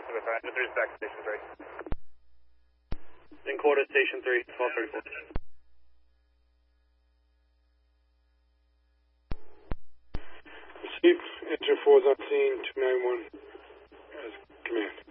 the time. Just back to Station 3. In quarter, Station 3, 1234. Chief, enter 4's on scene, 291 as command.